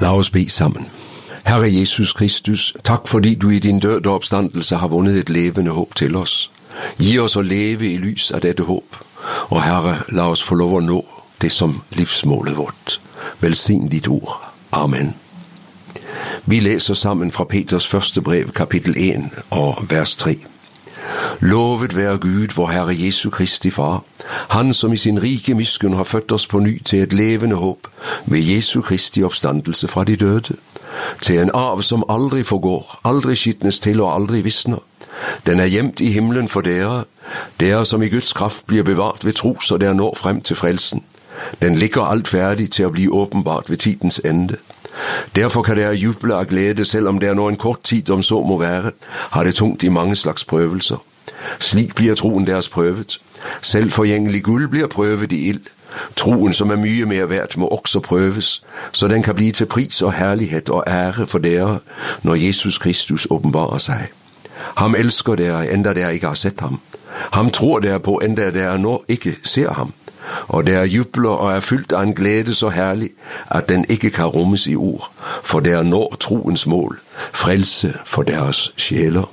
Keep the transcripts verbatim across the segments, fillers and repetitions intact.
Lad os bede sammen. Herre Jesus Kristus, tak fordi du i din død og opstandelse har vundet et levende håb til os. Gi os at leve i lys af dette håb. Og Herre, lad os få lov at nå det som livsmålet vort. Velsign dit ord. Amen. Vi læser sammen fra Peters første brev, kapitel en og vers tre. Lovet være Gud, vor Herre Jesu Kristi Far, han som i sin rike miskunn har født os på ny til et levende håb ved Jesu Kristi opstandelse fra de døde, til en arv som aldrig forgår, aldrig skitnes til og aldrig visner. Den er gjemt i himlen for dere, dere som i Guds kraft bliver bevart ved tro, så der når frem til frelsen. Den ligger alt færdig til at blive åbenbart ved tidens ende. Derfor kan dere juble af glæde, selvom der når en kort tid om så må være, har det tungt i mange slags prøvelser. Slik bliver troen deres prøvet. Selv forgjengelig guld bliver prøvet i ild. Troen, som er mye mere værd, må også prøves, så den kan blive til pris og herlighed og ære for dere, når Jesus Kristus åbenbarer sig. Ham elsker dere, enda dere ikke har set ham. Ham tror dere på, enda dere når ikke ser ham. Og der jubler og er fyldt af en glæde så herlig, at den ikke kan rummes i ord, for der når troens mål, frelse for deres sjæler.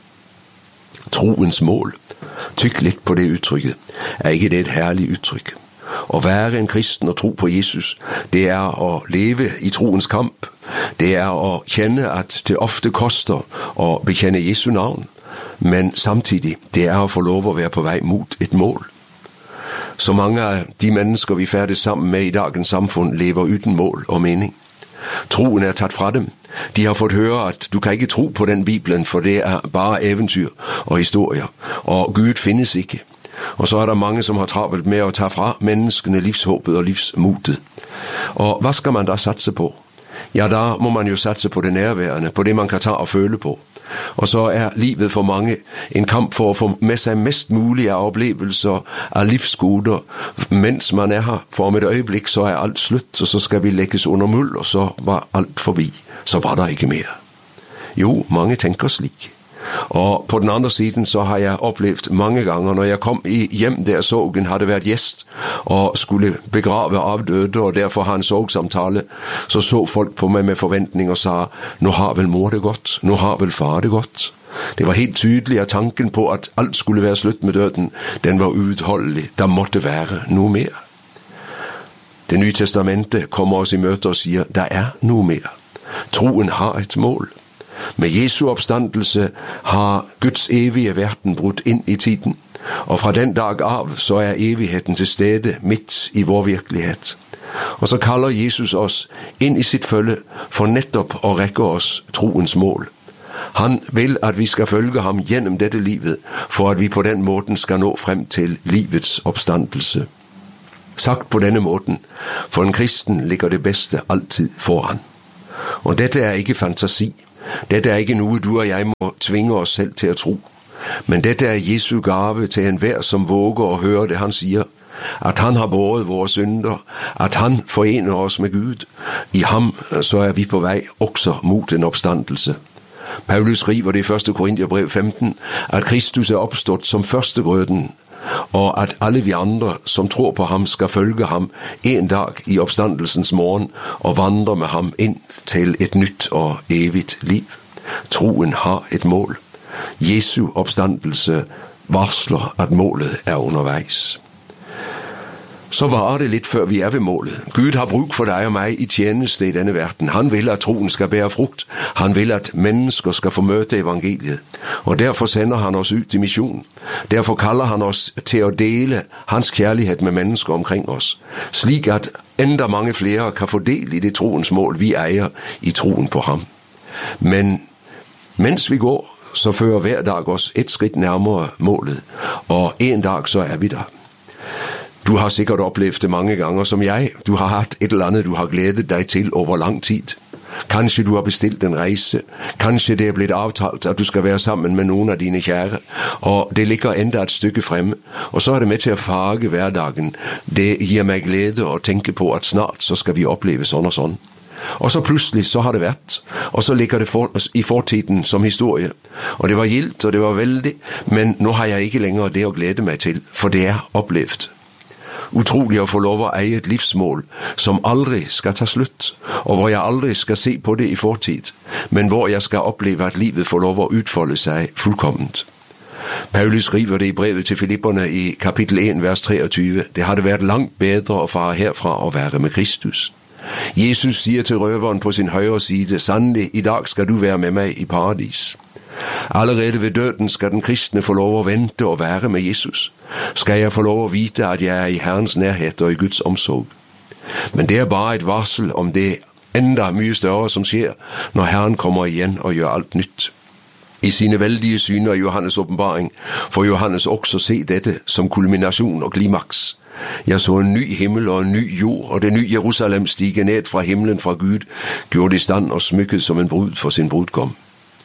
Troens mål, tyk lidt på det udtrykket, er ikke det et herligt udtryk. At være en kristen og tro på Jesus, det er at leve i troens kamp. Det er at kende, at det ofte koster at bekende Jesu navn, men samtidig, det er at få lov at være på vej mod et mål. Så mange af de mennesker, vi færdes sammen med i dagens samfund, lever uden mål og mening. Troen er taget fra dem. De har fået høre, at du kan ikke tro på den Bibelen, for det er bare eventyr og historier, og Gud findes ikke. Og så er der mange, som har travlt med at tage fra menneskene livshåbet og livsmodet. Og hvad skal man da satse på? Ja, der må man jo satse på det nærværende, på det man kan tage og føle på. Og så er livet for mange en kamp for at få med sig mest muligt af oplevelser af livsgoder, mens man er her. For om et øjeblik, så er alt slut, og så skal vi lægges under muld, og så var alt forbi. Så var der ikke mere. Jo, mange tænker slik. Og på den andre siden, så har jeg oplevet mange gange, når jeg kom i hjem der sorgen havde været gæst og skulle begrave afdøde, og derfor har en sorgsamtale, så så folk på mig med forventning og sagde, nu har vel mor det godt, nu har vel far det godt. Det var helt tydeligt, at tanken på, at alt skulle være slut med døden, den var uudholdelig. Der måtte være nu mere. Det nye testamente kommer os i møte og siger, der er nu mere. Troen har et mål. Med Jesu opstandelse har Guds evige verden brudt ind i tiden, og fra den dag af, så er evigheden til stede midt i vor virkelighed. Og så kalder Jesus os ind i sit følge for netop at række os troens mål. Han vil, at vi skal følge ham gennem dette livet, for at vi på den måten skal nå frem til livets opstandelse. Sagt på denne måten, for en kristen ligger det bedste altid foran. Og dette er ikke fantasi. Dette er ikke noget, du og jeg må tvinge os selv til at tro. Men dette er Jesu gave til enhver, som våger at høre det, han siger. At han har båret vores synder. At han forener os med Gud. I ham så er vi på vej også mod en opstandelse. Paulus skriver det i første Korintherbrev femten, at Kristus er opstået som førstegrøden, og at alle vi andre, som tror på ham, skal følge ham en dag i opstandelsens morgen og vandre med ham ind til et nyt og evigt liv. Troen har et mål. Jesu opstandelse varsler, at målet er undervejs. Så var det lidt før vi er ved målet. Gud har brug for dig og mig i tjeneste i denne verden. Han vil, at troen skal bære frugt. Han vil, at mennesker skal få møte evangeliet. Og derfor sender han os ud til mission. Derfor kalder han os til at dele hans kærlighed med mennesker omkring os. Slik at endda mange flere kan få del i det troens mål, vi ejer i troen på ham. Men mens vi går, så fører hver dag os et skridt nærmere målet. Og en dag så er vi der. Du har sikkert oplevet det mange gange som jeg. Du har haft et eller andet, du har glædet dig til over lang tid. Kanskje du har bestilt en rejse. Kanskje det er blevet aftalt, at du skal være sammen med nogle af dine kære. Og det ligger endda et stykke fremme. Og så er det med til at farge hverdagen. Det giver mig glæde at tænke på, at snart så skal vi opleve sådan og sådan. Og så pludselig, så har det været. Og så ligger det for, i fortiden som historie. Og det var gildt, og det var vældig. Men nu har jeg ikke længere det at glæde mig til, for det er oplevet. Utrolig å få lov å eie et livsmål som aldri skal ta slutt, og hvor jeg aldri skal se på det i fortid, men hvor jeg skal oppleve at livet får lov å utfolde seg fullkomment. Paulus skriver det i brevet til Filipperne i kapittel en, vers treogtyve. Det hadde vært langt bedre å fare herfra og være med Kristus. Jesus sier til røveren på sin høyre side, sannelig, i dag skal du være med meg i paradis. Allerede ved døden skal den kristne få lov å vente og være med Jesus. Skal jeg få lov å vite at jeg er i Herrens nærhet og i Guds omsorg. Men det er bare et varsel om det enda mye større som skjer når Herren kommer igjen og gjør alt nytt. I sine veldige syner i Johannes åpenbaring får Johannes også se dette som kulminasjon og klimaks. Jeg så en ny himmel og en ny jord, og det nye Jerusalem stige ned fra himmelen fra Gud, gjort i stand og smykket som en brud for sin brudgom.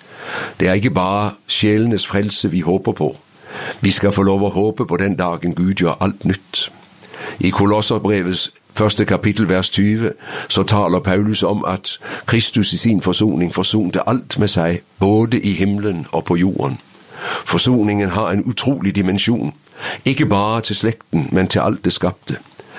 Det er ikke bare sjelenes frelse vi håper på. Vi skal få lov å håpe på den dagen Gud gjør alt nytt. I Kolosserbrevets første kapittel, vers tyve, så taler Paulus om at Kristus i sin forsoning forsonte alt med seg, både i himmelen og på jorden. Forsoningen har en utrolig dimensjon, ikke bare til slekten, men til alt det skapte.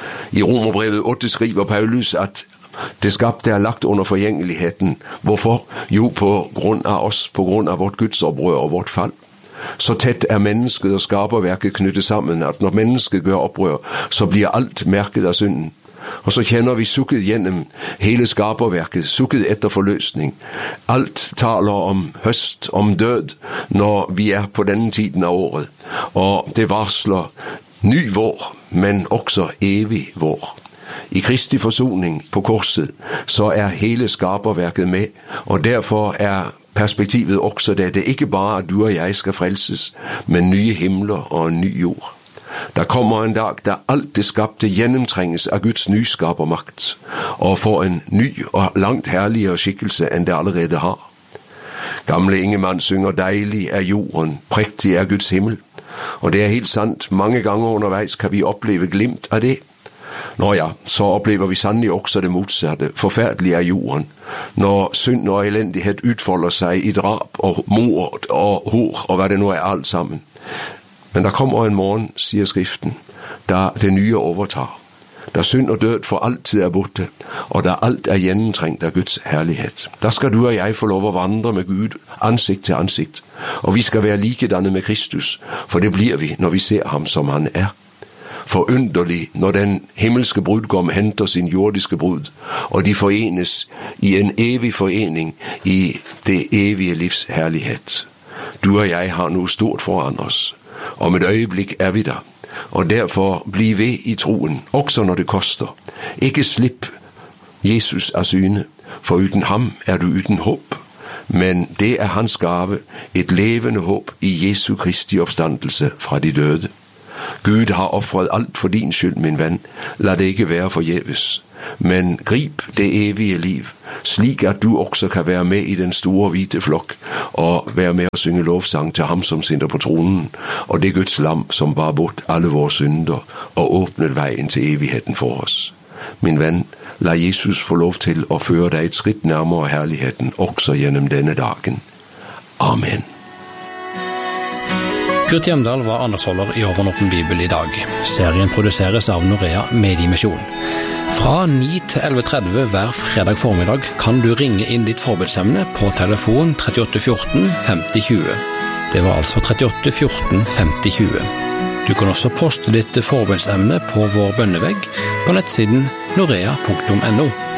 I Romerbrevet åtte skriver Paulus at det skapte er lagt under forgjengeligheten. Hvorfor? Jo, på grunn av oss, på grunn av vårt gudsopprør og vårt fall. Så tett er mennesket og skaperverket knyttet sammen, at når mennesket gjør opprør, så blir alt merket av synden. Og så kjenner vi sukket gjennom hele skaperverket, sukket etter forløsning. Alt taler om høst, om død, når vi er på denne tiden av året. Og det varsler ny vår, men også evig vår. I Kristi forsoning på korset, så er hele skaperverket med, og derfor er perspektivet også det. Det er ikke bare at du og jeg skal frelses, men nye himler og en ny jord. Der kommer en dag der alt det skapte gjennomtrenges av Guds nyskapermakt, og får en ny og langt herligere skikkelse enn det allerede har. Gamle Ingemann synger deilig er jorden, prektig er Guds himmel, og det er helt sant, mange ganger underveis kan vi oppleve glimt av det. Nå ja, så opplever vi sannelig også det motsatte, forferdelig er jorden, når synd og elendighet utfolder seg i drap og mord og hor og hva det nå er alt sammen. Men der kommer en morgen, sier Skriften, da det nye overtar, da synd og død for alltid er borte, og da alt er gjennomtrengt av Guds herlighet. Da skal du og jeg få lov å vandre med Gud ansikt til ansikt, og vi skal være likedanne med Kristus, for det blir vi når vi ser ham som han er. Forunderlig når den himmelske brudgom henter sin jordiske brud, og de forenes i en evig forening i det evige livs herlighet. Du og jeg har noe stort foran oss. Om et øyeblikk er vi der, og derfor bli ved i troen, også når det koster. Ikke slipp Jesus av syne, for uten ham er du uten håp. Men det er hans gave, et levende håp i Jesu Kristi oppstandelse fra de døde. Gud har offret alt for din skyld, min venn. La det ikke være forgjeves. Men grip det evige liv, slik at du også kan være med i den store hvite flokk, og være med å synge lovsang til ham som sitter på tronen, og det Guds lam som bar bort alle våre synder, og åpnet veien til evigheten for oss. Min venn, la Jesus få lov til å føre deg et skritt nærmere herligheten, også gjennom denne dagen. Amen. Kurt Hjemdal var andaktsholder i Over en åpen bibel i dag. Serien produseres av Norea Mediemisjon. Fra ni til elleve tretti hver fredag formiddag kan du ringe inn ditt forbedsemne på telefon trettioåtte fjorten femti tjue. Det var altså trettioåtte fjorten femti tjue. Du kan også poste ditt forbedsemne på vår bønnevegg på nettsiden norea punktum no.